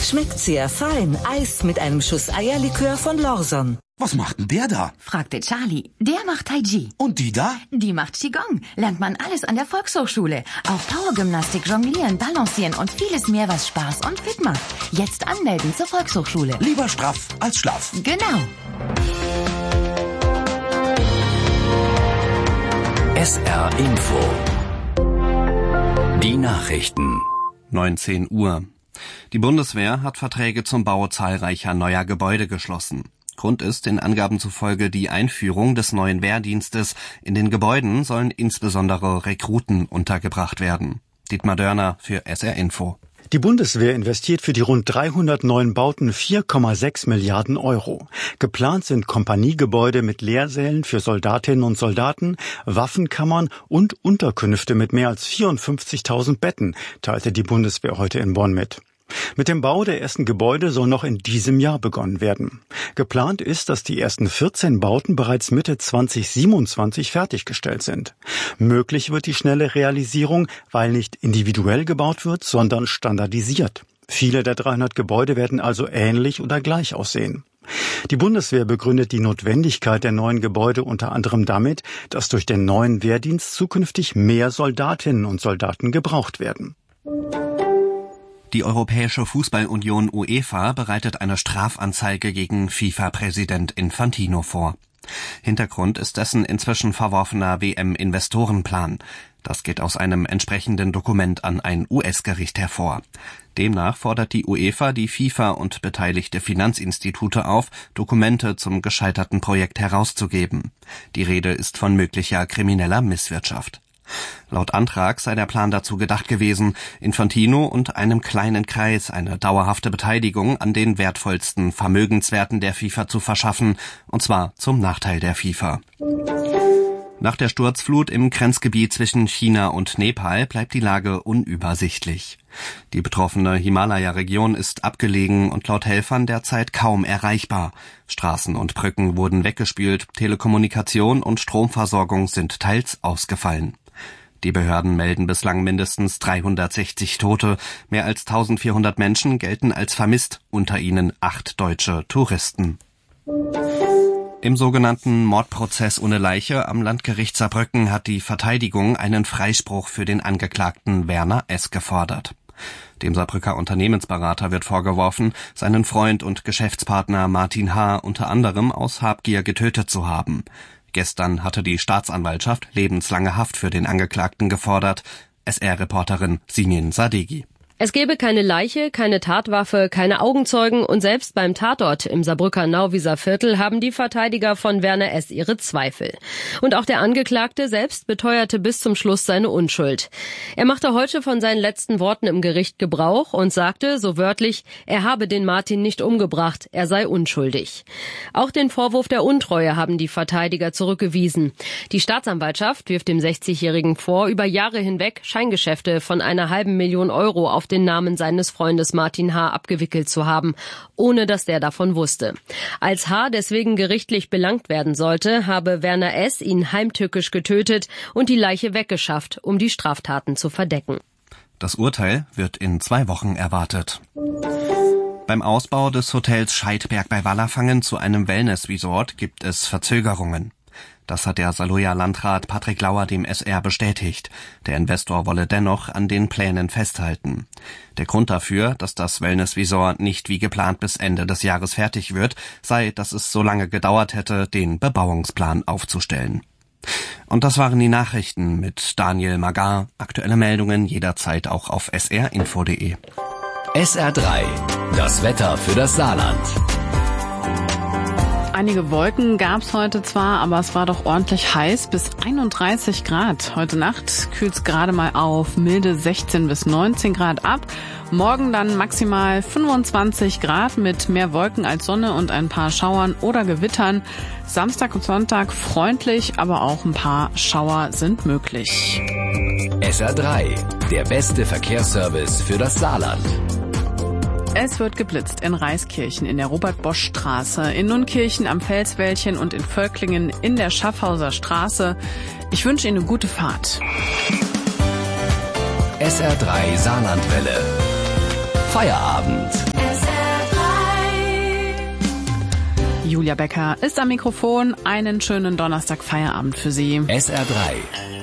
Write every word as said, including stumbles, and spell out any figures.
Schmeckt sehr fein. Eis mit einem Schuss Eierlikör von Lorson. Was macht denn der da? Fragte Charlie. Der macht Tai Chi. Und die da? Die macht Qigong. Lernt man alles an der Volkshochschule. Auch Powergymnastik, Jonglieren, Balancieren und vieles mehr, was Spaß und fit macht. Jetzt anmelden zur Volkshochschule. Lieber straff als schlaff. Genau. S R Info. Die Nachrichten. neunzehn Uhr. Die Bundeswehr hat Verträge zum Bau zahlreicher neuer Gebäude geschlossen. Grund ist den Angaben zufolge die Einführung des neuen Wehrdienstes. In den Gebäuden sollen insbesondere Rekruten untergebracht werden. Dietmar Dörner für S R Info. Die Bundeswehr investiert für die rund dreihundert neuen Bauten vier Komma sechs Milliarden Euro. Geplant sind Kompaniegebäude mit Lehrsälen für Soldatinnen und Soldaten, Waffenkammern und Unterkünfte mit mehr als vierundfünfzigtausend Betten, teilte die Bundeswehr heute in Bonn mit. Mit dem Bau der ersten Gebäude soll noch in diesem Jahr begonnen werden. Geplant ist, dass die ersten vierzehn Bauten bereits Mitte zweitausendsiebenundzwanzig fertiggestellt sind. Möglich wird die schnelle Realisierung, weil nicht individuell gebaut wird, sondern standardisiert. Viele der dreihundert Gebäude werden also ähnlich oder gleich aussehen. Die Bundeswehr begründet die Notwendigkeit der neuen Gebäude unter anderem damit, dass durch den neuen Wehrdienst zukünftig mehr Soldatinnen und Soldaten gebraucht werden. Die Europäische Fußballunion UEFA bereitet eine Strafanzeige gegen FIFA-Präsident Infantino vor. Hintergrund ist dessen inzwischen verworfener W M-Investorenplan. Das geht aus einem entsprechenden Dokument an ein U S-Gericht hervor. Demnach fordert die UEFA die FIFA und beteiligte Finanzinstitute auf, Dokumente zum gescheiterten Projekt herauszugeben. Die Rede ist von möglicher krimineller Misswirtschaft. Laut Antrag sei der Plan dazu gedacht gewesen, Infantino und einem kleinen Kreis eine dauerhafte Beteiligung an den wertvollsten Vermögenswerten der FIFA zu verschaffen, und zwar zum Nachteil der FIFA. Nach der Sturzflut im Grenzgebiet zwischen China und Nepal bleibt die Lage unübersichtlich. Die betroffene Himalaya-Region ist abgelegen und laut Helfern derzeit kaum erreichbar. Straßen und Brücken wurden weggespült, Telekommunikation und Stromversorgung sind teils ausgefallen. Die Behörden melden bislang mindestens dreihundertsechzig Tote, mehr als eintausendvierhundert Menschen gelten als vermisst, unter ihnen acht deutsche Touristen. Im sogenannten Mordprozess ohne Leiche am Landgericht Saarbrücken hat die Verteidigung einen Freispruch für den Angeklagten Werner S. gefordert. Dem Saarbrücker Unternehmensberater wird vorgeworfen, seinen Freund und Geschäftspartner Martin H. unter anderem aus Habgier getötet zu haben. Gestern hatte die Staatsanwaltschaft lebenslange Haft für den Angeklagten gefordert. S R-Reporterin Simin Sadeghi. Es gebe keine Leiche, keine Tatwaffe, keine Augenzeugen und selbst beim Tatort im Saarbrücker Nauwieser Viertel haben die Verteidiger von Werner S. ihre Zweifel. Und auch der Angeklagte selbst beteuerte bis zum Schluss seine Unschuld. Er machte heute von seinen letzten Worten im Gericht Gebrauch und sagte, so wörtlich, er habe den Martin nicht umgebracht, er sei unschuldig. Auch den Vorwurf der Untreue haben die Verteidiger zurückgewiesen. Die Staatsanwaltschaft wirft dem sechzigjährigen vor, über Jahre hinweg Scheingeschäfte von einer halben Million Euro auf den Namen seines Freundes Martin H. abgewickelt zu haben, ohne dass der davon wusste. Als H. deswegen gerichtlich belangt werden sollte, habe Werner S. ihn heimtückisch getötet und die Leiche weggeschafft, um die Straftaten zu verdecken. Das Urteil wird in zwei Wochen erwartet. Beim Ausbau des Hotels Scheidberg bei Wallerfangen zu einem Wellness-Resort gibt es Verzögerungen. Das hat der Saarlouer Landrat Patrick Lauer dem S R bestätigt. Der Investor wolle dennoch an den Plänen festhalten. Der Grund dafür, dass das Wellness-Resort nicht wie geplant bis Ende des Jahres fertig wird, sei, dass es so lange gedauert hätte, den Bebauungsplan aufzustellen. Und das waren die Nachrichten mit Daniel Magar. Aktuelle Meldungen jederzeit auch auf s r info punkt d e. S R drei. Das Wetter für das Saarland. Einige Wolken gab's heute zwar, aber es war doch ordentlich heiß, bis einunddreißig Grad. Heute Nacht kühlt's gerade mal auf milde sechzehn bis neunzehn Grad ab. Morgen dann maximal fünfundzwanzig Grad mit mehr Wolken als Sonne und ein paar Schauern oder Gewittern. Samstag und Sonntag freundlich, aber auch ein paar Schauer sind möglich. S R drei, der beste Verkehrsservice für das Saarland. Es wird geblitzt in Reiskirchen in der Robert-Bosch-Straße, in Nunkirchen am Felswäldchen und in Völklingen in der Schaffhauser Straße. Ich wünsche Ihnen eine gute Fahrt. S R drei Saarlandwelle. Feierabend. Julia Becker ist am Mikrofon. Einen schönen Donnerstag Feierabend für Sie. S R drei